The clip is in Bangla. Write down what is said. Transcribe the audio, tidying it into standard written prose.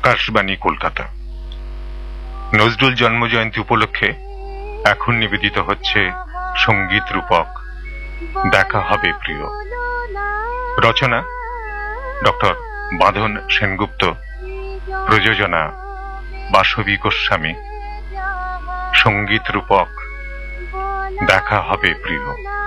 আকাশবাণী কলকাতা। নজরুল জন্মজয়ন্তী উপলক্ষে এখন নিবেদিত হচ্ছে সঙ্গীত রূপক দেখা হবে প্রিয়। রচনা ডক্টর বাঁধন সেনগুপ্ত, প্রযোজনা বাসবী গোস্বামী। সঙ্গীত রূপক দেখা হবে প্রিয়।